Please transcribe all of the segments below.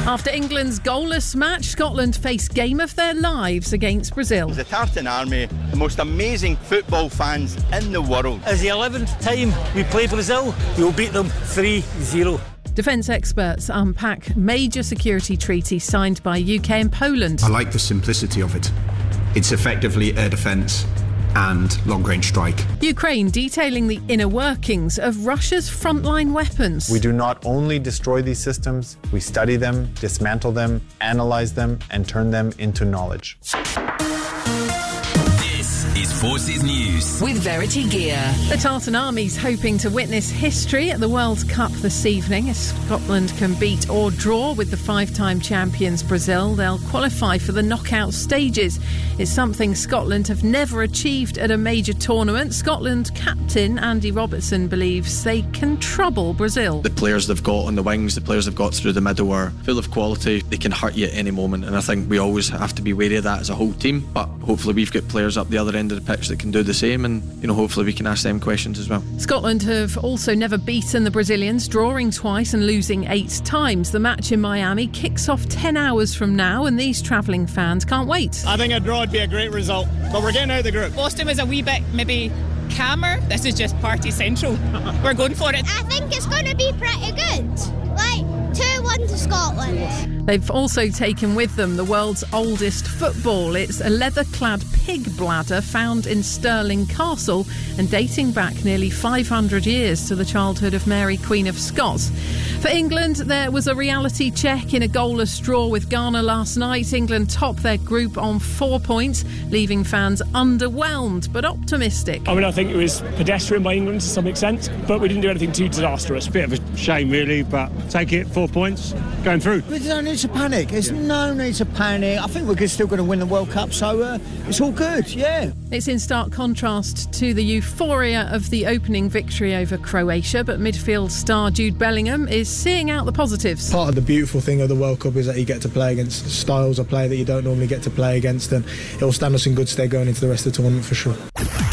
After England's goalless match, Scotland face game of their lives against Brazil. The Tartan Army, the most amazing football fans in the world. As the 11th time we play Brazil, we'll beat them 3-0. Defence experts unpack major security treaty signed by UK and Poland. I like the simplicity of it. It's effectively air defence and long-range strike. Ukraine detailing the inner workings of Russia's frontline weapons. We do not only destroy these systems, we study them, dismantle them, analyse them, and turn them into knowledge. Is Forces News with Verity Gear. The Tartan Army's hoping to witness history at the World Cup this evening. If Scotland can beat or draw with the five-time champions Brazil, they'll qualify for the knockout stages. It's something Scotland have never achieved at a major tournament. Scotland captain Andy Robertson believes they can trouble Brazil. The players they've got on the wings, the players they've got through the middle are full of quality. They can hurt you at any moment, and I think we always have to be wary of that as a whole team. But hopefully we've got players up the other end of the pitch that can do the same, and hopefully we can ask them questions as well. Scotland have also never beaten the Brazilians, drawing twice and losing 8 times. The match in Miami kicks off 10 hours from now, and these travelling fans can't wait. I think a draw would be a great result, but we're getting out of the group. Boston was a wee bit maybe calmer. This is just party central. We're going for it. I think it's going to be pretty good. Like 2-1 to Scotland. They've also taken with them the world's oldest football. It's a leather-clad pig bladder found in Stirling Castle and dating back nearly 500 years to the childhood of Mary, Queen of Scots. For England, there was a reality check in a goalless draw with Ghana last night. England topped their group on 4 points, leaving fans underwhelmed but optimistic. I think it was pedestrian by England to some extent, but we didn't do anything too disastrous. Bit of a shame, really, but take it, 4 points, going through. There's no need to panic. There's no need to panic. I think we're still going to win the World Cup, so it's all good, yeah. It's in stark contrast to the euphoria of the opening victory over Croatia, but midfield star Jude Bellingham is seeing out the positives. Part of the beautiful thing of the World Cup is that you get to play against styles of play that you don't normally get to play against, and it'll stand us in good stead going into the rest of the tournament for sure.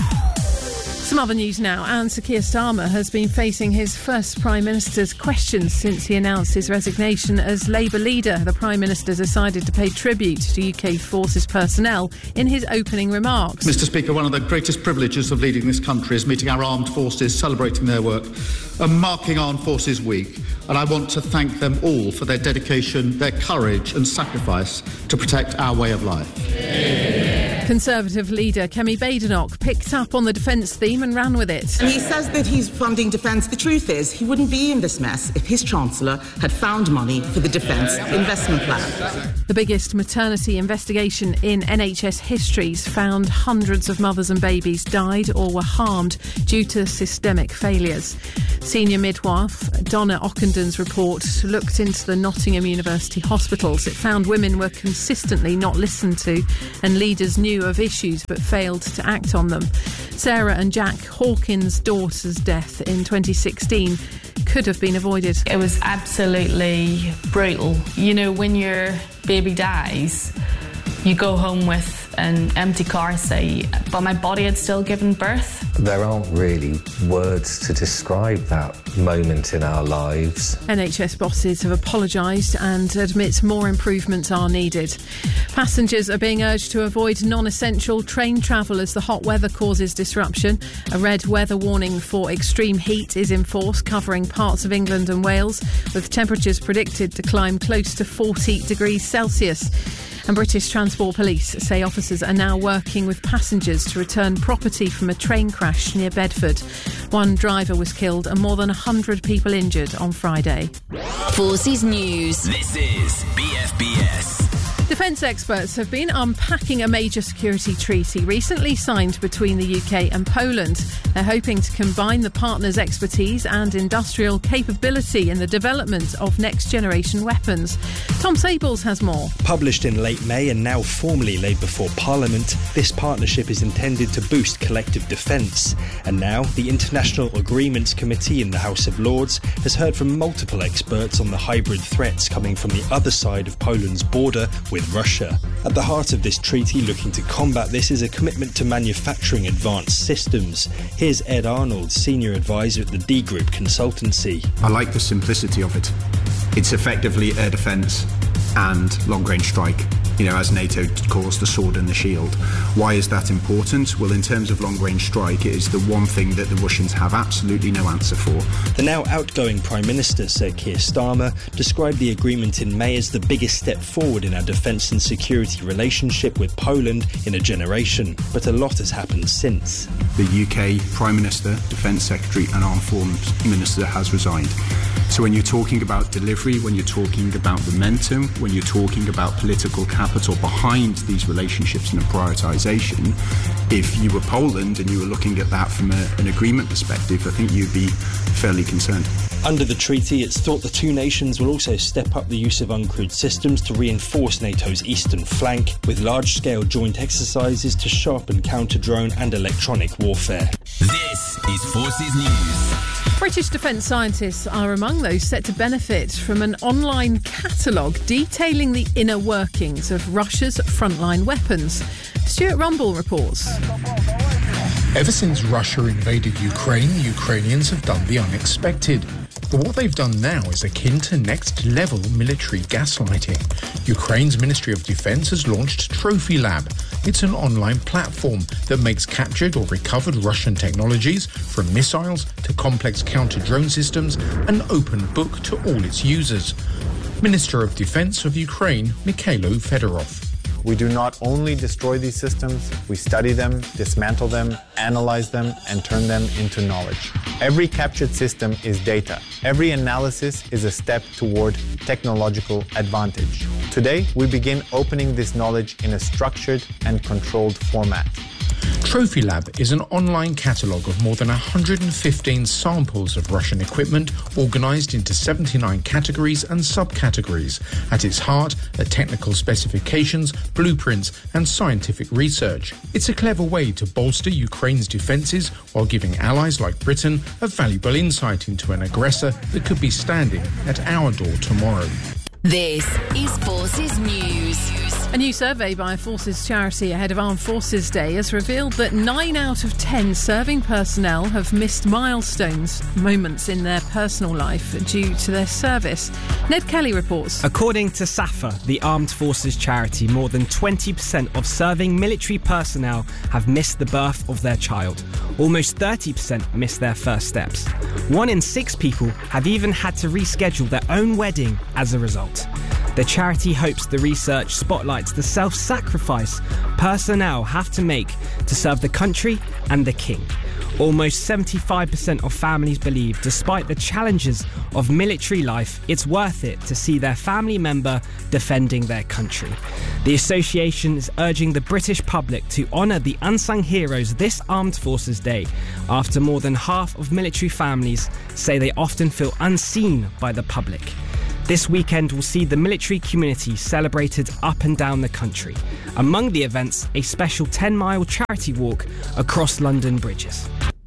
Some other news now, and Sir Keir Starmer has been facing his first Prime Minister's questions since he announced his resignation as Labour leader. The Prime Minister decided to pay tribute to UK Forces personnel in his opening remarks. Mr Speaker, one of the greatest privileges of leading this country is meeting our armed forces, celebrating their work and marking Armed Forces Week. And I want to thank them all for their dedication, their courage and sacrifice to protect our way of life. Conservative leader Kemi Badenoch picked up on the defence theme and ran with it. And he says that he's funding defence. The truth is, he wouldn't be in this mess if his Chancellor had found money for the Defence Investment Plan. The biggest maternity investigation in NHS history's found hundreds of mothers and babies died or were harmed due to systemic failures. Senior midwife Donna Ockenden's report looked into the Nottingham University hospitals. It found women were consistently not listened to and leaders knew of issues but failed to act on them. Sarah and Jack Hawkins' daughter's death in 2016 could have been avoided. It was absolutely brutal. When your baby dies, you go home with an empty car seat, but my body had still given birth. There aren't really words to describe that moment in our lives. NHS bosses have apologised and admit more improvements are needed. Passengers are being urged to avoid non-essential train travel as the hot weather causes disruption. A red weather warning for extreme heat is in force, covering parts of England and Wales, with temperatures predicted to climb close to 40 degrees Celsius. And British Transport Police say officers are now working with passengers to return property from a train crash near Bedford. One driver was killed and more than 100 people injured on Friday. Forces News. This is BFBS. Defence experts have been unpacking a major security treaty recently signed between the UK and Poland. They're hoping to combine the partners' expertise and industrial capability in the development of next-generation weapons. Tom Sables has more. Published in late May and now formally laid before Parliament, this partnership is intended to boost collective defence. And now the International Agreements Committee in the House of Lords has heard from multiple experts on the hybrid threats coming from the other side of Poland's border with Russia. At the heart of this treaty looking to combat this is a commitment to manufacturing advanced systems. Here's Ed Arnold, Senior Advisor at the D Group Consultancy. I like the simplicity of it. It's effectively air defence and long-range strike, as NATO calls the sword and the shield. Why is that important? Well, in terms of long-range strike, it is the one thing that the Russians have absolutely no answer for. The now outgoing Prime Minister, Sir Keir Starmer, described the agreement in May as the biggest step forward in our defence and security relationship with Poland in a generation. But a lot has happened since. The UK Prime Minister, Defence Secretary and Armed Forces Minister has resigned. So when you're talking about delivery, when you're talking about momentum, when you're talking about political capital behind these relationships and a prioritisation, if you were Poland and you were looking at that from an agreement perspective, I think you'd be fairly concerned. Under the treaty, it's thought the two nations will also step up the use of uncrewed systems to reinforce NATO's eastern flank, with large-scale joint exercises to sharpen counter-drone and electronic warfare. This is Forces News. British defence scientists are among those set to benefit from an online catalogue detailing the inner workings of Russia's frontline weapons. Stuart Rumble reports. Ever since Russia invaded Ukraine, the Ukrainians have done the unexpected. But what they've done now is akin to next-level military gaslighting. Ukraine's Ministry of Defence has launched Trophy Lab. It's an online platform that makes captured or recovered Russian technologies, from missiles to complex counter-drone systems, an open book to all its users. Minister of Defence of Ukraine, Mikhailo Fedorov. We do not only destroy these systems, we study them, dismantle them, analyze them, and turn them into knowledge. Every captured system is data. Every analysis is a step toward technological advantage. Today, we begin opening this knowledge in a structured and controlled format. Trophy Lab is an online catalogue of more than 115 samples of Russian equipment organised into 79 categories and subcategories. At its heart are technical specifications, blueprints and scientific research. It's a clever way to bolster Ukraine's defences while giving allies like Britain a valuable insight into an aggressor that could be standing at our door tomorrow. This is Forces News. A new survey by a Forces charity ahead of Armed Forces Day has revealed that 9 out of 10 serving personnel have missed milestones, moments in their personal life due to their service. Ned Kelly reports. According to SAFA, the Armed Forces charity, more than 20% of serving military personnel have missed the birth of their child. Almost 30% missed their first steps. 1 in 6 people have even had to reschedule their own wedding as a result. The charity hopes the research spotlights the self-sacrifice personnel have to make to serve the country and the king. Almost 75% of families believe, despite the challenges of military life, it's worth it to see their family member defending their country. The association is urging the British public to honour the unsung heroes this Armed Forces Day, after more than half of military families say they often feel unseen by the public. This weekend will see the military community celebrated up and down the country. Among the events, a special 10-mile charity walk across London bridges.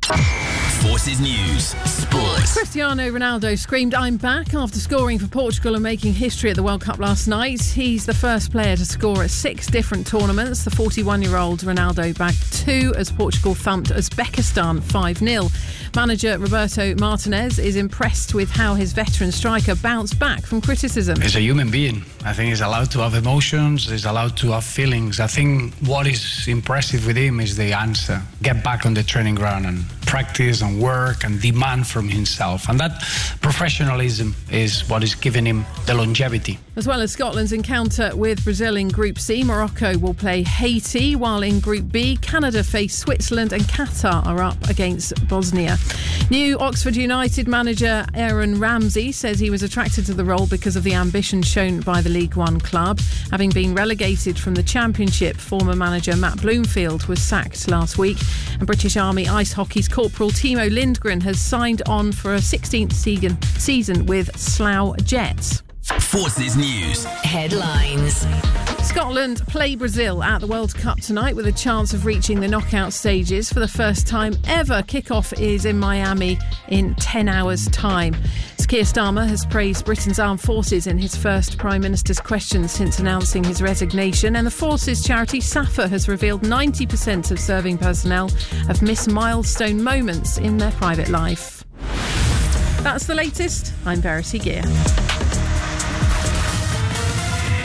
Forces News Sports. Cristiano Ronaldo screamed "I'm back" after scoring for Portugal and making history at the World Cup last night. He's the first player to score at 6 different tournaments. The 41-year-old Ronaldo bagged 2 as Portugal thumped Uzbekistan 5-0. Manager Roberto Martinez is impressed with how his veteran striker bounced back from criticism. He's a human being. I think he's allowed to have emotions, he's allowed to have feelings. I think what is impressive with him is the answer. Get back on the training ground and practice and work and demand from himself. And that professionalism is what is giving him the longevity. As well as Scotland's encounter with Brazil in Group C, Morocco will play Haiti, while in Group B, Canada face Switzerland and Qatar are up against Bosnia. New Oxford United manager Aaron Ramsey says he was attracted to the role because of the ambition shown by the League One club. Having been relegated from the Championship, former manager Matt Bloomfield was sacked last week. And British Army Ice Hockey's Corporal Timo Lindgren has signed on for a 16th season with Slough Jets. Forces News Headlines. Scotland play Brazil at the World Cup tonight with a chance of reaching the knockout stages for the first time ever. Kickoff is in Miami in 10 hours' time. Keir Starmer has praised Britain's armed forces in his first Prime Minister's questions since announcing his resignation. And the forces charity SAFA has revealed 90% of serving personnel have missed milestone moments in their private life. That's the latest. I'm Verity Gear.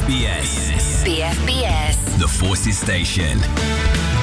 BFBS. BFBS. The Forces Station.